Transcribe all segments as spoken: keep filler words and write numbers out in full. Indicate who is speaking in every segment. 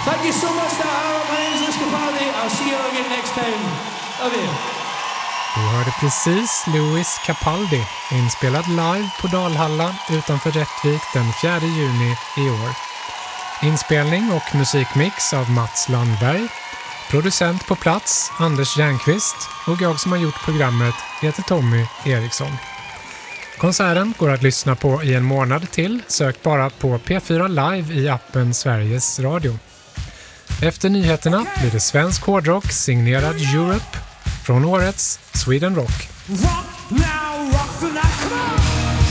Speaker 1: Thank you so much, Sahara. My name is Liz Capaldi. I'll see you again next time. Love you.
Speaker 2: Du hörde precis Louis Capaldi, inspelad live på Dalhalla utanför Rättvik den fjärde juni i år. Inspelning och musikmix av Mats Landberg. Producent på plats Anders Järnqvist och jag som har gjort programmet heter Tommy Eriksson. Konserten går att lyssna på i en månad till. Sök bara på P fyra Live i appen Sveriges Radio. Efter nyheterna blir det svensk hårdrock signerad Europe från årets Sweden Rock.
Speaker 1: Rock now, rock the night, come on!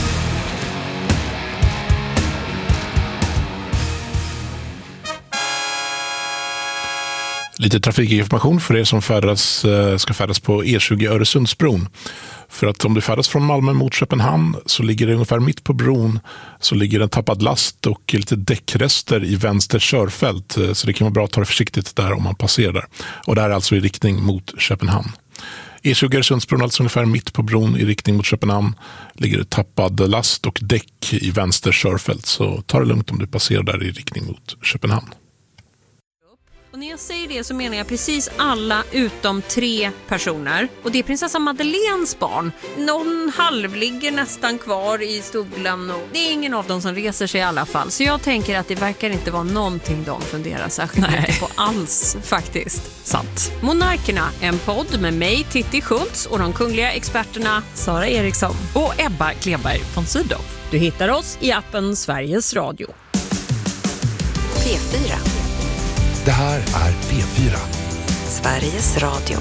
Speaker 3: Lite trafikinformation för er som färdas, ska färdas på E tjugo Öresundsbron. För att om du färdas från Malmö mot Köpenhamn så ligger det ungefär mitt på bron så ligger en tappad last och lite däckrester i vänster körfält. Så det kan vara bra att ta det försiktigt där om man passerar där. Och det är alltså i riktning mot Köpenhamn. E tjugo Öresundsbron, alltså ungefär mitt på bron i riktning mot Köpenhamn, ligger det tappad last och däck i vänster körfält. Så ta det lugnt om du passerar där i riktning mot Köpenhamn.
Speaker 4: Och när jag säger det så menar jag precis alla utom tre personer. Och det är prinsessa Madeleines barn. Någon halv ligger nästan kvar i stolen och det är ingen av dem som reser sig i alla fall. Så jag tänker att det verkar inte vara någonting de funderar särskilt mycket på alls faktiskt. Sant. Monarkerna, en podd med mig Titti Schultz och de kungliga experterna Sara Eriksson och Ebba Kleberg von Sydow. Du hittar oss i appen Sveriges Radio.
Speaker 5: P fyra.
Speaker 6: Det här är P fyra.
Speaker 5: Sveriges Radio.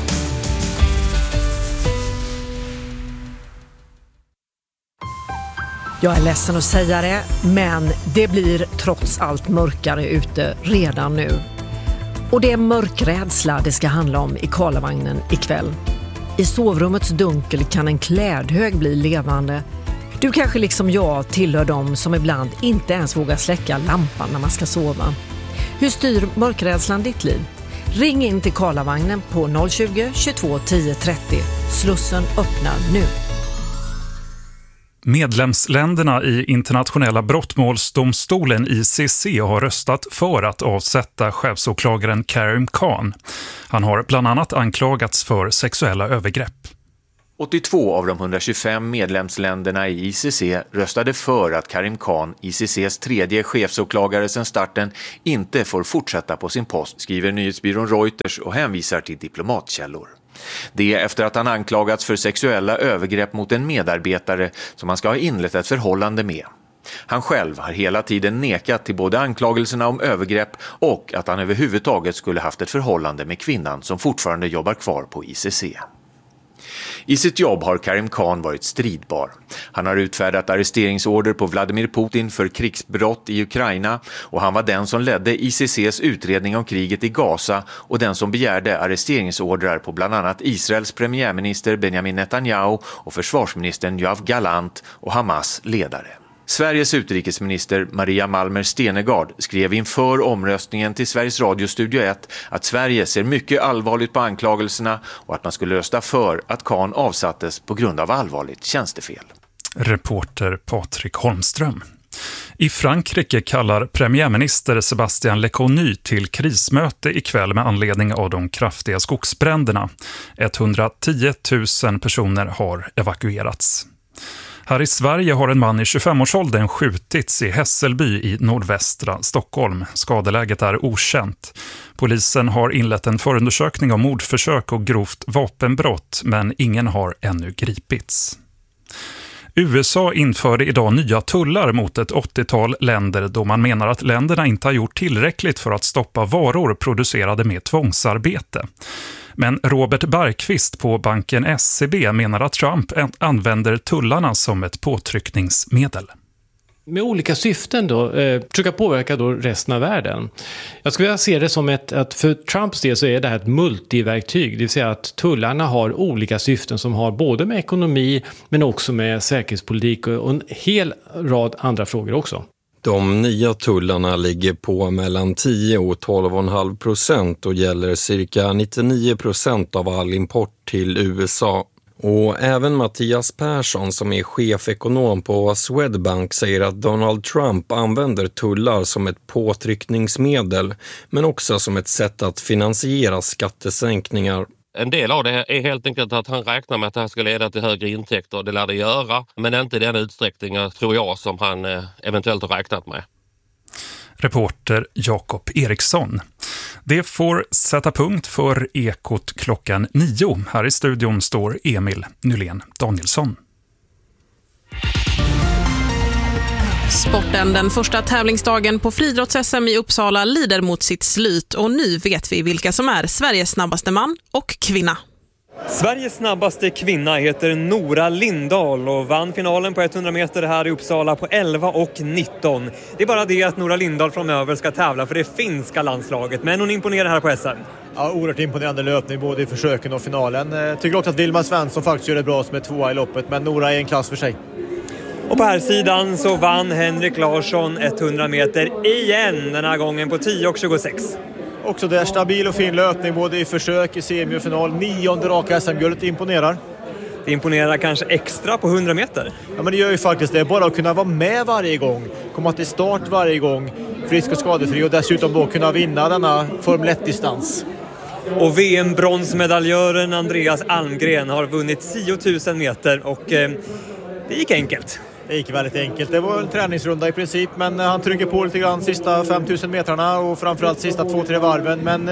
Speaker 7: Jag är ledsen att säga det, men det blir trots allt mörkare ute redan nu. Och det är mörkrädsla det ska handla om i Karlavagnen ikväll. I sovrummets dunkel kan en klädhög bli levande. Du kanske liksom jag tillhör dem som ibland inte ens vågar släcka lampan när man ska sova. Hur styr mörkrädslan ditt liv? Ring in till Karlavagnen på noll tjugo, tjugotvå, tio, trettio. Slussen öppnar nu.
Speaker 8: Medlemsländerna i internationella brottmålsdomstolen I C C har röstat för att avsätta chefsåklagaren Karim Khan. Han har bland annat anklagats för sexuella övergrepp.
Speaker 9: åttiotvå av de hundratjugofem medlemsländerna i I C C röstade för att Karim Khan, I C C:s tredje chefsåklagare sedan starten, inte får fortsätta på sin post, skriver nyhetsbyrån Reuters och hänvisar till diplomatkällor. Det är efter att han anklagats för sexuella övergrepp mot en medarbetare som han ska ha inlett ett förhållande med. Han själv har hela tiden nekat till både anklagelserna om övergrepp och att han överhuvudtaget skulle haft ett förhållande med kvinnan som fortfarande jobbar kvar på I C C. I sitt jobb har Karim Khan varit stridbar. Han har utfärdat arresteringsorder på Vladimir Putin för krigsbrott i Ukraina och han var den som ledde I C C:s utredning om kriget i Gaza och den som begärde arresteringsordrar på bland annat Israels premiärminister Benjamin Netanyahu och försvarsministern Yoav Gallant och Hamas ledare. Sveriges utrikesminister Maria Malmer Stenegard skrev inför omröstningen till Sveriges Radio Studio ett att Sverige ser mycket allvarligt på anklagelserna och att man skulle rösta för att Khan avsattes på grund av allvarligt tjänstefel.
Speaker 8: Reporter Patrik Holmström. I Frankrike kallar premiärminister Sébastien Lecornu till krismöte ikväll med anledning av de kraftiga skogsbränderna. etthundratio tusen personer har evakuerats. Här i Sverige har en man i tjugofemårsåldern skjutits i Hässelby i nordvästra Stockholm. Skadeläget är okänt. Polisen har inlett en förundersökning om mordförsök och grovt vapenbrott, men ingen har ännu gripits. U S A införde idag nya tullar mot ett åttiotal länder då man menar att länderna inte har gjort tillräckligt för att stoppa varor producerade med tvångsarbete. Men Robert Bergqvist på banken S C B menar att Trump använder tullarna som ett påtryckningsmedel.
Speaker 10: Med olika syften då, eh, försöka påverka då resten av världen. Jag skulle vilja se det som ett, att för Trumps del så är det här ett multiverktyg. Det vill säga att tullarna har olika syften som har både med ekonomi men också med säkerhetspolitik och en hel rad andra frågor också.
Speaker 11: De nya tullarna ligger på mellan tio och tolv komma fem procent och gäller cirka nittionio procent av all import till U S A. Och även Mattias Persson som är chefekonom på Swedbank säger att Donald Trump använder tullar som ett påtryckningsmedel men också som ett sätt att finansiera skattesänkningar.
Speaker 12: En del av det är helt enkelt att han räknar med att det här ska leda till högre intäkter. Det lär det göra, men inte i den utsträckningen tror jag som han eventuellt har räknat med.
Speaker 8: Reporter Jakob Eriksson. Det får sätta punkt för Ekot klockan nio. Här i studion står Emil Nylén Danielsson.
Speaker 13: Sporten, den första tävlingsdagen på friidrotts-S M i Uppsala lider mot sitt slut och nu vet vi vilka som är Sveriges snabbaste man och kvinna.
Speaker 14: Sveriges snabbaste kvinna heter Nora Lindahl och vann finalen på hundra meter här i Uppsala på elva och nitton. Det är bara det att Nora Lindahl framöver ska tävla för det finska landslaget, men hon imponerar här på S M.
Speaker 15: Ja, oerhört imponerande löpning både i försöken och finalen. Jag tycker också att Vilma Svensson faktiskt gör det bra som är tvåa i loppet, men Nora är en klass för sig.
Speaker 14: Och på här sidan så vann Henrik Larsson hundra meter igen, den här gången på tio och tjugosex.
Speaker 15: Också där stabil och fin löpning både i försök, i semi och final. Nionde raka S M-guldet imponerar.
Speaker 14: Det imponerar kanske extra på hundra meter.
Speaker 15: Ja, men det gör ju faktiskt det. Bara att kunna vara med varje gång, komma till start varje gång, frisk och skadefri och dessutom då kunna vinna denna Formel ett-distans.
Speaker 14: Och V M-bronsmedaljören Andreas Almgren har vunnit tio tusen meter och eh, det gick enkelt.
Speaker 15: Det gick väldigt enkelt. Det var en träningsrunda i princip, men han trycker på lite grann sista fem tusen metrarna och framförallt sista två tre varven. Men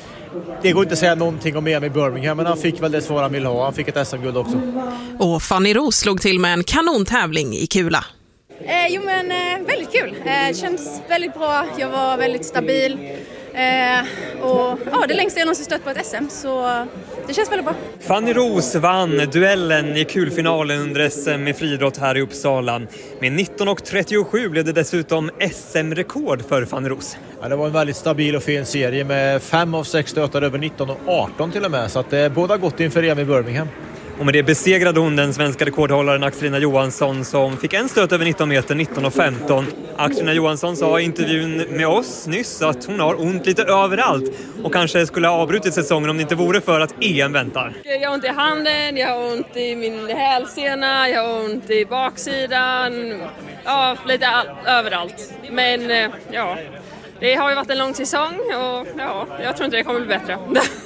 Speaker 15: det går inte att säga någonting om E M i Birmingham, men han fick väl det svar han ville ha. Han fick ett S M-guld också.
Speaker 13: Och Fanny Ros slog till med en kanontävling i kula.
Speaker 16: Eh, jo men eh, väldigt kul. Eh, känns väldigt bra. Jag var väldigt stabil. Eh, och ja, det längsta jag någonsin stött på ett S M, så det känns väldigt bra.
Speaker 14: Fanny Ros vann duellen i kulfinalen under S M i friidrott här i Uppsala. Med nitton och trettiosju blev det dessutom S M-rekord för Fanny Ros.
Speaker 15: Ja, det var en väldigt stabil och fin serie med fem av sex stötar över nitton och arton till och med, så att det båda gott inför E M i Birmingham.
Speaker 14: Och med det besegrade hon den svenska rekordhållaren Axelina Johansson som fick en stöt över nitton meter, nitton och femton. Axelina Johansson sa i intervjun med oss nyss att hon har ont lite överallt och kanske skulle ha avbrutit säsongen om det inte vore för att E M väntar.
Speaker 17: Jag har ont i handen, jag har ont i min hälsena, jag har ont i baksidan, ja, lite all- överallt. Men ja, det har ju varit en lång säsong och ja, jag tror inte det kommer bli bättre.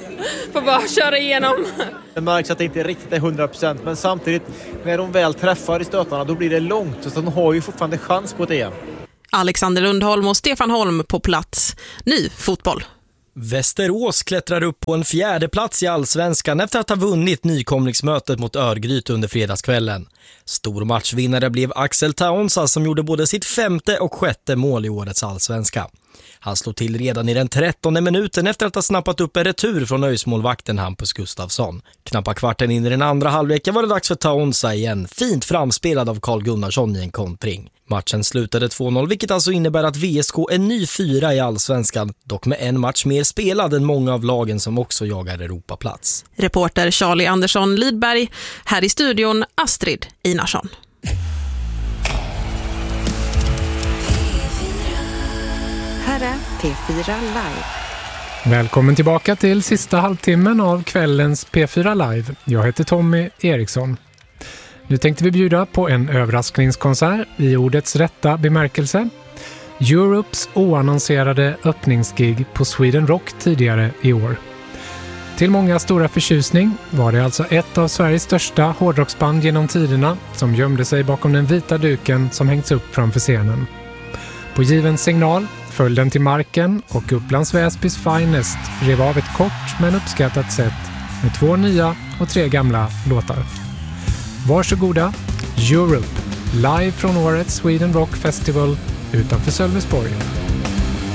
Speaker 17: Får bara köra igenom.
Speaker 15: Det märks att det inte är riktigt är hundra procent, men samtidigt när de väl träffar i stötarna då blir det långt, så de har ju fortfarande chans på ett E M.
Speaker 13: Alexander Lundholm och Stefan Holm på plats. Ny fotboll.
Speaker 18: Västerås klättrar upp på en fjärde plats i Allsvenskan efter att ha vunnit nykomlingsmötet mot Örgryte under fredagskvällen. Stor matchvinnare blev Axel Taonsa som gjorde både sitt femte och sjätte mål i årets Allsvenska. Han slog till redan i den trettonde minuten efter att ha snappat upp en retur från öjsmålvakten Hampus Gustafsson. Knappa kvarten in i den andra halvleken var det dags för Taonsa igen, fint framspelad av Carl Gunnarsson i en kontring. Matchen slutade två noll, vilket alltså innebär att V S K är ny fyra i Allsvenskan, dock med en match mer spelad än många av lagen som också jagar Europaplats.
Speaker 13: Reporter Charlie Andersson Lidberg, här i studion Astrid Inarsson.
Speaker 5: Här är P fyra Live.
Speaker 2: Välkommen tillbaka till sista halvtimmen av kvällens P fyra Live. Jag heter Tommy Eriksson. Nu tänkte vi bjuda på en överraskningskonsert i ordets rätta bemärkelse. Europes oannonserade öppningsgig på Sweden Rock tidigare i år. Till många stora förtjusning var det alltså ett av Sveriges största hårdrocksband genom tiderna som gömde sig bakom den vita duken som hängts upp framför scenen. På given signal föll den till marken och Upplands Väsbys Finest rev av ett kort men uppskattat sätt med två nya och tre gamla låtar. Varsågoda, Europe, live från årets Sweden Rock Festival utanför Sölvesborg.